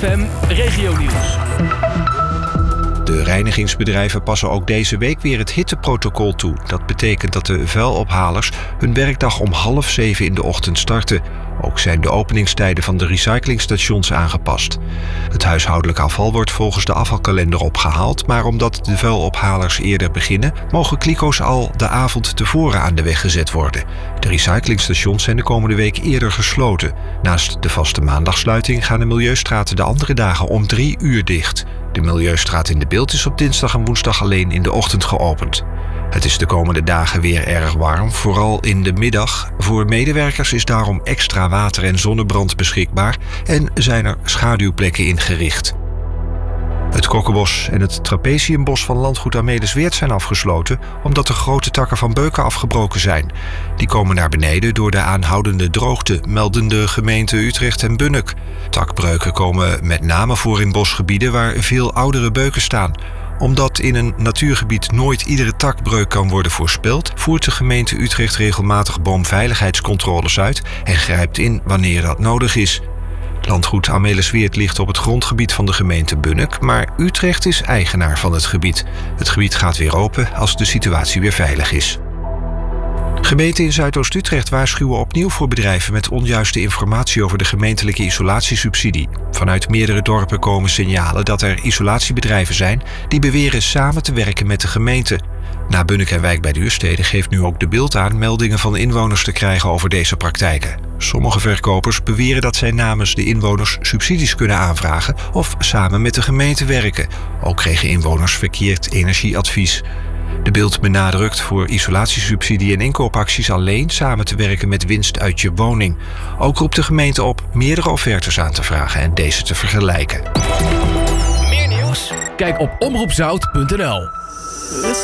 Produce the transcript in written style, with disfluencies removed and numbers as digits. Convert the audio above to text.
ZFM Regionieuws. De reinigingsbedrijven passen ook deze week weer het hitteprotocol toe. Dat betekent dat de vuilophalers hun werkdag om 6:30 in de ochtend starten. Ook zijn de openingstijden van de recyclingstations aangepast. Het huishoudelijk afval wordt volgens de afvalkalender opgehaald, maar omdat de vuilophalers eerder beginnen, mogen kliko's al de avond tevoren aan de weg gezet worden. De recyclingstations zijn de komende week eerder gesloten. Naast de vaste maandagsluiting gaan de milieustraten de andere dagen om 3 uur dicht. De Milieustraat in De Bilt is op dinsdag en woensdag alleen in de ochtend geopend. Het is de komende dagen weer erg warm, vooral in de middag. Voor medewerkers is daarom extra water en zonnebrand beschikbaar en zijn er schaduwplekken ingericht. Het Kokkenbos en het Trapeziumbos van landgoed Amelisweert zijn afgesloten omdat de grote takken van beuken afgebroken zijn. Die komen naar beneden door de aanhoudende droogte, melden de gemeenten Utrecht en Bunnik. Takbreuken komen met name voor in bosgebieden waar veel oudere beuken staan. Omdat in een natuurgebied nooit iedere takbreuk kan worden voorspeld, voert de gemeente Utrecht regelmatig boomveiligheidscontroles uit en grijpt in wanneer dat nodig is. Landgoed Amelisweert ligt op het grondgebied van de gemeente Bunnik, maar Utrecht is eigenaar van het gebied. Het gebied gaat weer open als de situatie weer veilig is. Gemeenten in Zuidoost-Utrecht waarschuwen opnieuw voor bedrijven met onjuiste informatie over de gemeentelijke isolatiesubsidie. Vanuit meerdere dorpen komen signalen dat er isolatiebedrijven zijn die beweren samen te werken met de gemeente. Na Bunnik en Wijk bij Duurstede geeft nu ook De Bilt aan meldingen van inwoners te krijgen over deze praktijken. Sommige verkopers beweren dat zij namens de inwoners subsidies kunnen aanvragen of samen met de gemeente werken. Ook kregen inwoners verkeerd energieadvies. De Bilt benadrukt voor isolatiesubsidie en inkoopacties alleen samen te werken met winst uit je woning. Ook roept de gemeente op meerdere offertes aan te vragen en deze te vergelijken. Meer nieuws? Kijk op omroepzout.nl.